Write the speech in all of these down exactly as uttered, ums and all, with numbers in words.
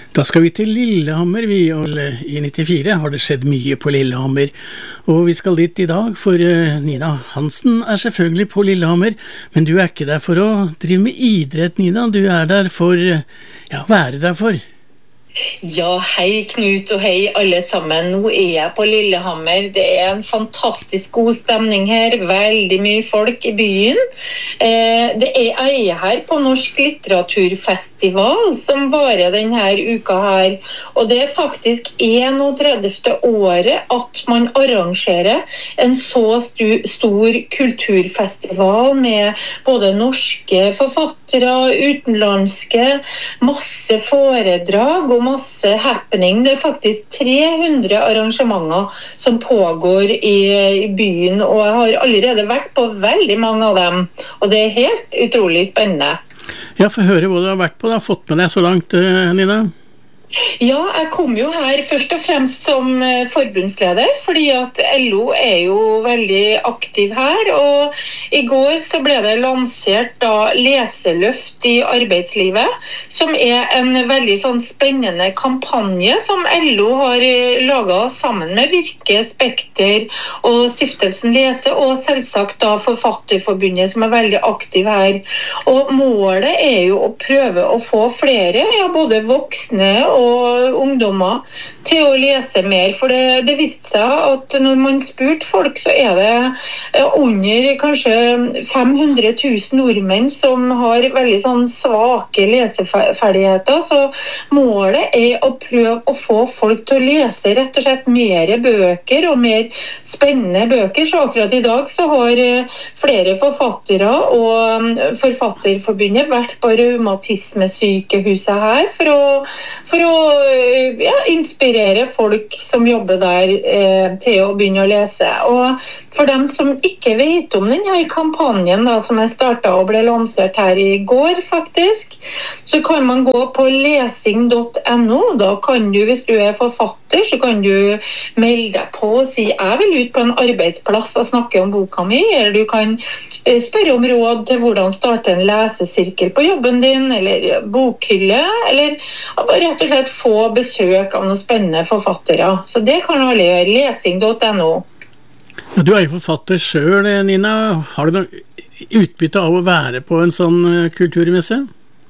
Da skal vi til Lillehammer, vi, og i nittifire har det skjedd mye på Lillehammer, og vi skal dit i dag, for Nina Hansen er selvfølgelig på Lillehammer, men du er ikke der for å drive med idrett, Nina, du er der for, ja, hva er du der for? Ja, hei Knut og hei alle sammen. Nå er jeg på Lillehammer. Det er en fantastisk god stemning her. Veldig mye folk i byen. Eh, det er jeg er her på Norsk litteraturfestival som varer denne uka her. Og det er faktisk enogtredivte året at man arrangerer en så stu, stor kulturfestival med både norske forfattere, utenlandske, masse foredrag og masse happening. Det er faktisk tre hundre arrangementer som pågår i byen, og jeg har allerede vært på veldig mange av dem, og det er helt utrolig spennende. Ja, få høre hva du har vært på, du har fått med deg så langt, Nina. Ja, jeg kom jo her først og fremst som forbundsleder, fordi at L O er jo veldig aktiv her, og i går så ble det lansert da Leseløft i arbeidslivet, som er en veldig sånn spennende kampanje som L O har laget sammen med Virke, Spekter og Stiftelsen Lese, og selvsagt da Forfatterforbundet som er veldig aktiv her. Og målet er jo å prøve å få flere, ja, både voksne og og ungdommer til å lese mer, for det, det viste seg at når man spurte folk, så er det under kanskje fem hundre tusen nordmenn som har veldig sånn svake leseferdigheter, så målet er å prøve å få folk til å lese rett og slett mer bøker og mer spennende bøker, så akkurat i dag så har flere forfattere og Forfatterforbundet vært på reumatismesykehuset her for å, for å ja, inspirere folk som jobber der eh, til å begynne å lese. Og for dem som ikke vet om denne kampanjen da, som er startet og ble lansert her i går faktisk, så kan man gå på lesing punktum no. Da kan du, hvis du er forfatter, så kan du melde deg på og si jeg vil ut på en arbeidsplass og snakke om boka mi, eller du kan eh, spørre om råd til hvordan starte en lesesirkel på jobben din, eller bokhylle, eller rett og slett få besøk av noen spennende forfattere. Så det kan alle gjøre, lesing punktum no. Ja, du er jo forfatter selv, Nina. Har du noe utbytte av å være på en sånn kulturmesse?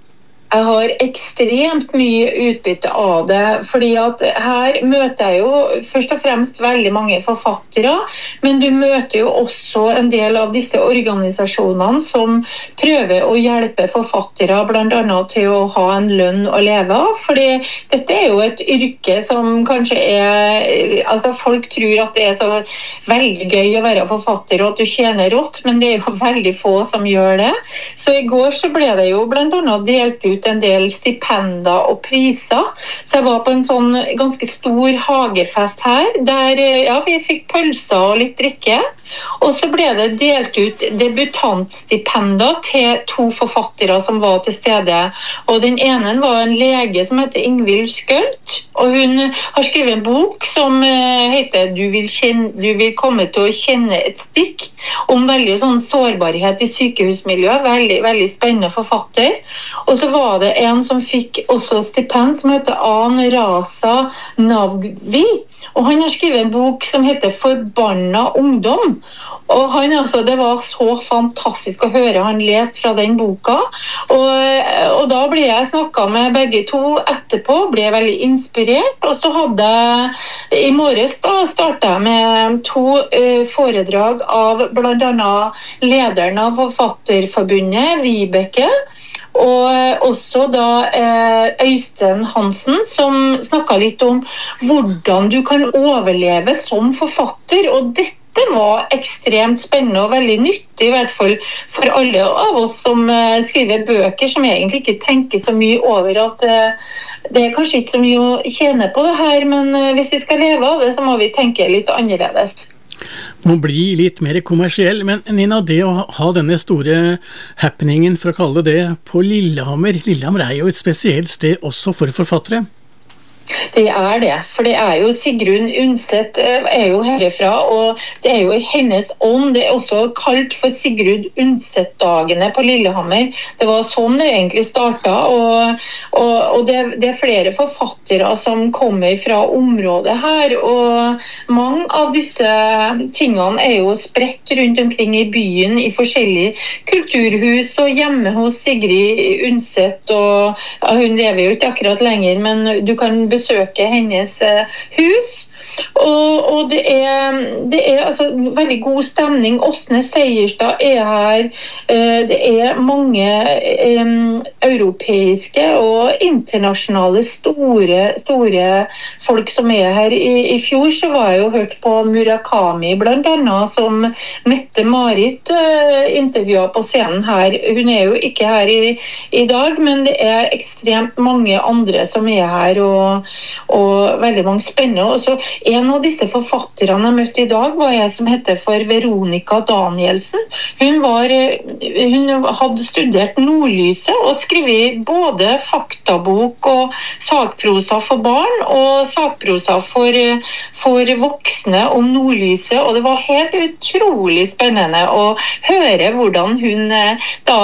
Jeg har ekstremt mye utbytte av det, fordi at her møter jeg jo først og fremst veldig mange forfattere, men du møter jo også en del av disse organisasjonene som prøver å hjelpe forfattere, blant annet til å ha en lønn å leve av, fordi dette er jo et yrke som kanskje er, altså folk tror at det er så veldig gøy å være forfatter og at du tjener rått, men det er jo veldig få som gjør det. Så i går så ble det jo blant annet delt ut en del stipender og priser, så jeg var på en sånn ganske stor hagefest her, der ja, vi fikk pølser og litt drikke, og så ble det delt ut debutantstipender til to forfattere som var til stede, og den ene var en lege som heter Ingvild Skølt, og hun har skrevet en bok som heter Du vil, kjenne, du vil komme til å kjenne et stikk, om veldig sånn sårbarhet i sykehusmiljøet, veldig, veldig spennende forfatter. Og så var det en som fikk også stipend som heter An Rasa Navvi, og han har skrevet en bok som heter Forbanna ungdom, og han, altså, det var så fantastisk å høre han lest fra den boka, og, og da ble jeg snakket med begge to etterpå, ble jeg veldig inspirert, og så hadde jeg i morges da startet jeg med to uh, foredrag av blant annet lederen av Forfatterforbundet, Vibeke, og også da Øystein Hansen, som snakket litt om hvordan du kan overleve som forfatter, og dette var ekstremt spennende og veldig nyttig, i hvert fall for alle av oss som skriver bøker, som egentlig ikke tenker så mye over at det er kanskje ikke så mye å tjene på det her, men hvis vi skal leve av det, så må vi tenke litt annerledes. Må bli litt mer kommersiell, men Nina, det å ha denne store happeningen, for å kalle det, på Lillehammer, Lillehammer er jo et spesielt sted også for forfattere. Det er det, for det er jo Sigrun Undset er jo herifra, og det er jo hennes ånd. Det er også kalt for Sigrun Undset-dagene på Lillehammer. Det var sånn det egentlig startet, og, og, og det, det er flere forfattere som kommer fra området her, og mange av disse tingene er jo spredt rundt omkring i byen i forskjellige kulturhus, og hjemme hos Sigrid Undset, og ja, hun lever jo ikke akkurat lenger, men du kan besøke hennes hus. Og, og det er, det er altså veldig god stemning. Åsne Seierstad er her. Det er mange um, europeiske og internasjonale store, store folk som er her. I, I fjor så var jeg jo hørt på Murakami blant annet, som Mette-Marit uh, intervjuet på scenen her. Hun er jo ikke her i, i dag, men det er ekstremt mange andre som er her, og, og veldig mange spennende. Og så en av disse forfatterne jeg møtte i dag var jeg som heter for Veronica Danielsen. Hun, var, hun hadde studert Nordlyset og skrevet både faktabok og sakprosa for barn og sakprosa for, for voksne om Nordlyset, og det var helt utrolig spennende å høre hvordan hun da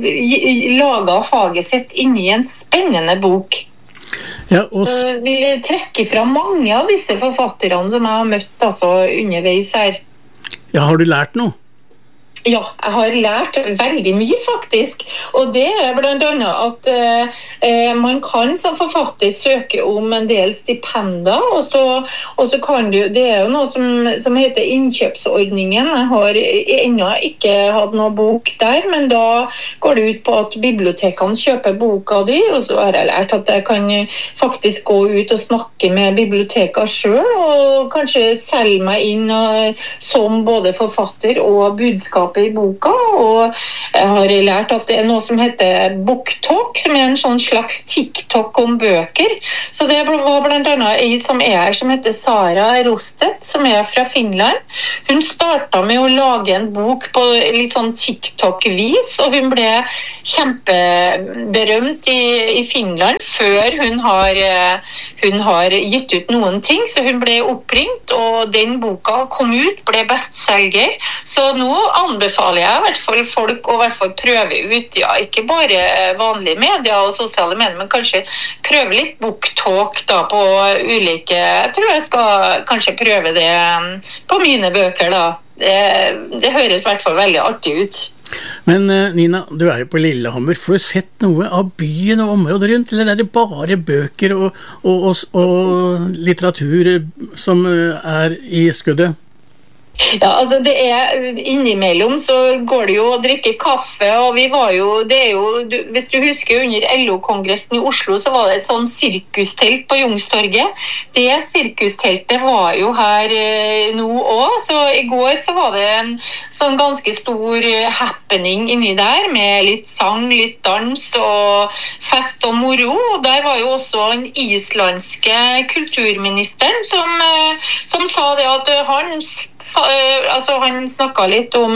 laget faget sitt inn i en spennende bok. Ja, og... Så vil jeg trekke fra mange av disse forfatterne som jeg har møtt altså, underveis her. Ja, har du lært noe? Ja, jeg har lært veldig mye faktisk, og det er blant annet at eh, man kan som forfatter søke om en del stipender, og så, og så kan du, det er jo noe som, som heter innkjøpsordningen. Jeg har ennå ikke hatt noe bok der, men da går det ut på at bibliotekene kjøper boka di, og så har jeg lært at jeg kan faktisk gå ut og snakke med biblioteket selv, og kanskje selge meg inn som både forfatter og budskap i boka, og jeg har lært at det er noe som heter BookTalk, som er en sånn slags TikTok om bøker. Så det var blant annet en som er her, som heter Sara Rostedt, som er fra Finland. Hun startet med å lage en bok på litt sånn TikTok-vis, og hun ble kjempeberømt i, i Finland før hun har, hun har gitt ut noen ting, så hun ble oppringt, og den boka kom ut, ble bestselger. Så nå anbefaler jeg i hvert fall folk å i hvert fall prøve ut, ja, ikke bare vanlige medier og sosiale medier, men kanskje prøve litt BookTalk da på ulike, jeg tror jeg skal kanskje prøve det på mine bøker da. Det, det høres i hvert fall veldig artig ut. Men Nina, du er jo på Lillehammer. Får du sett noe av byen og området rundt, eller er det bare bøker og, og, og, og litteratur som er i skuddet? Ja, altså det er innimellom så går det jo å drikke kaffe, og vi var jo, det er jo, du, hvis du husker under L O-kongressen i Oslo, så var det et sånn sirkustelt på Youngstorget. Det sirkusteltet var jo her eh, nå også, så i går så var det en sånn ganske stor happening inni der, med litt sang, litt dans og fest og moro, og der var jo også en islandske kulturministeren som, eh, som sa det at hans altså han snakket litt om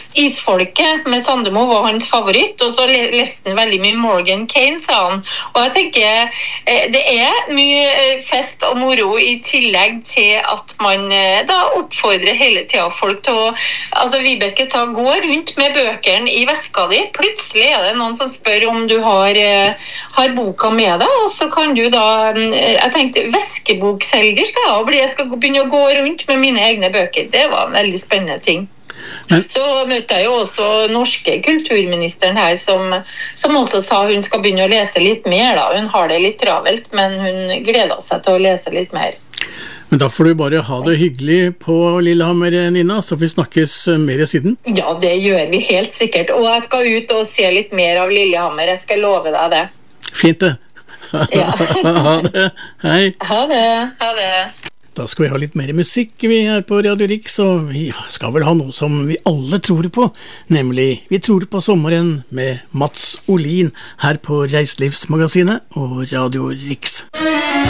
isfolket med Sandemo var hans favoritt, og så leste han veldig mye Morgan Kane, sa han. Og jeg tenker, det er mye fest og moro i tillegg til at man da oppfordrer hele tiden folk til å, altså Vibeke sa, gå rundt med bøkene i veska di, plutselig er det noen som spør om du har, har boka med deg, og så kan du da, jeg tenkte, veskebokselger skal jeg bli, jeg skal begynne å gå rundt med mine egne bøker. Det var en veldig spennende ting. Men så møtte jeg jo også norske kulturministeren her, som, som også sa hun skal begynne å lese litt mer da. Hun har det litt travelt, men hun gleder seg til å lese litt mer. Men da får du bare ha det hyggelig på Lillehammer, Nina, så vi snakkes mer siden. Ja, det gjør vi helt sikkert. Og jeg skal ut og se litt mer av Lillehammer, jeg skal love deg det. Fint det. Ja. Ha det. Hei. Ha det. Ha det. Da skal vi ha litt mer musikk vi her på Radio Rix, og vi skal vel ha noe som vi alle tror på, nemlig Vi tror på sommeren med Mats Olin her på Reiselivsmagasinet og Radio Rix.